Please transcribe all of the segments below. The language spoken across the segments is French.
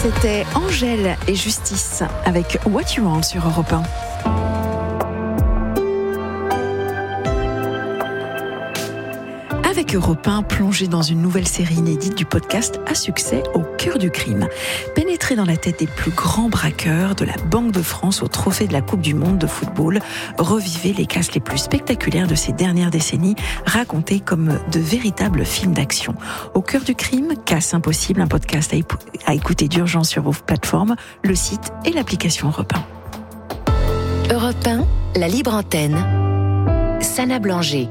C'était Angèle et Justice avec What You Want sur Europe 1. Avec Europe 1, plongé dans une nouvelle série inédite du podcast à succès Au cœur du crime. Pénétré dans la tête des plus grands braqueurs, de la Banque de France au trophée de la Coupe du Monde de football, revivez les cases les plus spectaculaires de ces dernières décennies, racontés comme de véritables films d'action. Au cœur du crime, Casse impossible, un podcast à écouter d'urgence sur vos plateformes, le site et l'application Europe 1. Europe 1, la libre antenne. Sana Blanger.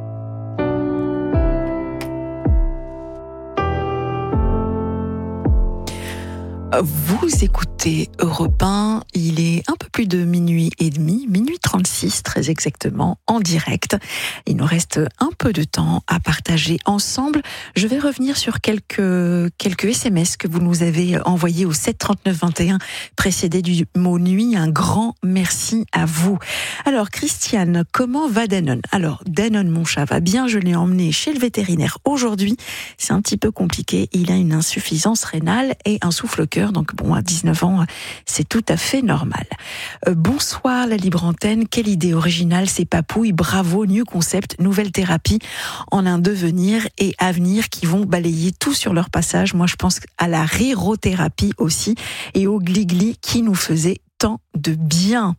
Vous écoutez Europe 1, il est un peu plus de minuit et demi, minuit 36 très exactement, en direct. Il nous reste un peu de temps à partager ensemble. Je vais revenir sur quelques SMS que vous nous avez envoyés au 7 39 21, précédé du mot nuit. Un grand merci à vous. Alors Christiane, comment va Danone ? Alors Danone, mon chat, va bien, je l'ai emmené chez le vétérinaire aujourd'hui. C'est un petit peu compliqué, il a une insuffisance rénale et un souffle-cœur. Donc bon, à 19 ans, c'est tout à fait normal. Bonsoir la libre antenne, quelle idée originale ces papouilles, bravo, new concept, nouvelle thérapie en un devenir et avenir qui vont balayer tout sur leur passage. Moi je pense à la rirothérapie aussi et au gligli qui nous faisait tant de bien.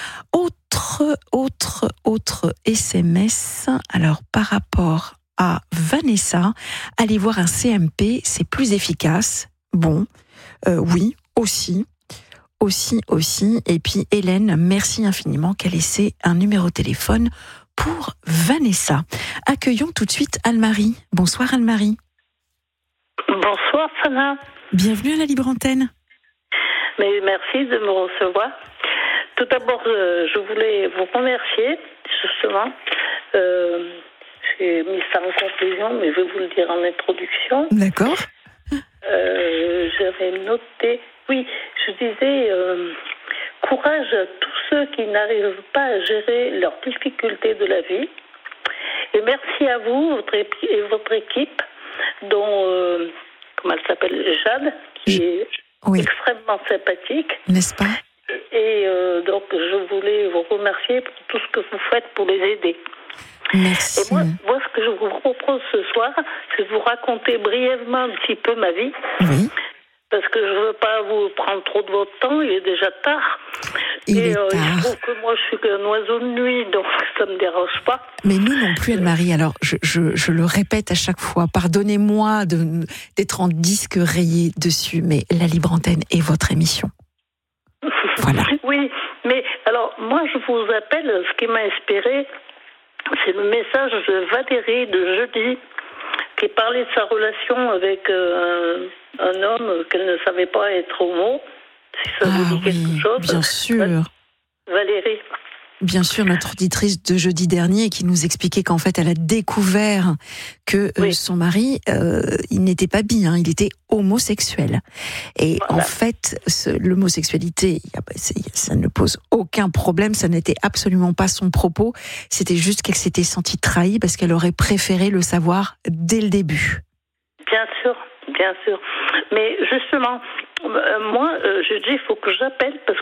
Autre SMS, alors par rapport à Vanessa, allez voir un CMP, c'est plus efficace. Bon, oui, aussi. Et puis Hélène, merci infiniment qu'elle laissé un numéro de téléphone pour Vanessa. Accueillons tout de suite Anne-Marie. Bonsoir Anne-Marie. Bonsoir Sana. Bienvenue à la Libre Antenne. Mais merci de me recevoir. Tout d'abord, je voulais vous remercier, justement. J'ai mis ça en conclusion, mais je vais vous le dire en introduction. D'accord. J'avais noté, oui, je disais courage à tous ceux qui n'arrivent pas à gérer leurs difficultés de la vie. Et merci à vous et votre équipe, dont, comment elle s'appelle, Jade, qui est extrêmement sympathique. N'est-ce pas ? Et donc, je voulais vous remercier pour tout ce que vous faites pour les aider. Merci. Et moi, ce que je vous propose ce soir, c'est de vous raconter brièvement un petit peu ma vie. Oui. Parce que je ne veux pas vous prendre trop de votre temps, il est déjà tard. Il trouve que moi, je suis qu'un oiseau de nuit, donc ça ne me dérange pas. Mais nous non plus, Anne-Marie. Alors, je le répète à chaque fois, pardonnez-moi d'être en disque rayé dessus, mais la Libre Antenne est votre émission. Voilà. Oui, mais alors, moi, je vous appelle, ce qui m'a inspiré, c'est le message de Valérie de jeudi, qui parlait de sa relation avec un homme qu'elle ne savait pas être homo, si ça vous dit quelque chose. Bien sûr. Valérie. Bien sûr, notre auditrice de jeudi dernier qui nous expliquait qu'en fait, elle a découvert que son mari, il n'était pas bi, il était homosexuel. Et en fait, l'homosexualité, ça ne pose aucun problème, ça n'était absolument pas son propos, c'était juste qu'elle s'était sentie trahie parce qu'elle aurait préféré le savoir dès le début. Bien sûr. Mais justement, moi, je dis, il faut que j'appelle parce